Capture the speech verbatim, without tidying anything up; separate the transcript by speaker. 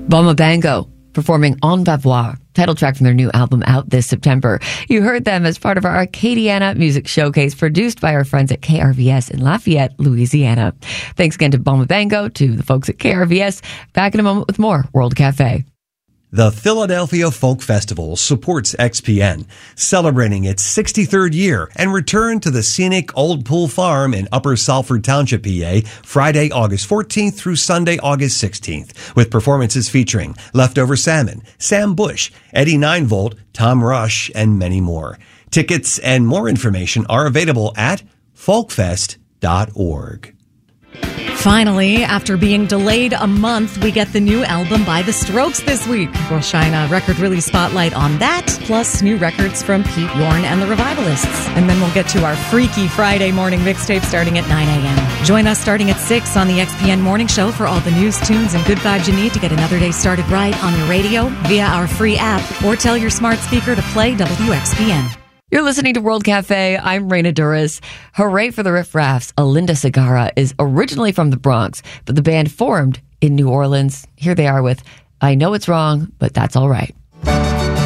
Speaker 1: Bama Bango performing En Bavois, title track from their new album out this September. You heard them as part of our Acadiana Music Showcase produced by our friends at K R V S in Lafayette, Louisiana. Thanks again to Bama Bango, to the folks at K R V S. Back in a moment with more World Cafe.
Speaker 2: The Philadelphia Folk Festival supports X P N, celebrating its sixty-third year and return to the scenic Old Pool Farm in Upper Salford Township, P A, Friday, August fourteenth through Sunday, August sixteenth, with performances featuring Leftover Salmon, Sam Bush, Eddie nine volt, Tom Rush, and many more. Tickets and more information are available at folkfest dot org.
Speaker 3: Finally, after being delayed a month, we get the new album by The Strokes this week. We'll shine a record release spotlight on that, plus new records from Pete Yorn and the Revivalists. And then we'll get to our Freaky Friday morning mixtape starting at nine a.m. Join us starting at six on the X P N Morning Show for all the news, tunes, and good vibes you need to get another day started right on your radio, via our free app, or tell your smart speaker to play W X P N.
Speaker 1: You're listening to World Cafe. I'm Raina Duras. Hooray for the Riff Raffs. Alinda Segarra is originally from the Bronx, but the band formed in New Orleans. Here they are with I Know It's Wrong, but That's All Right.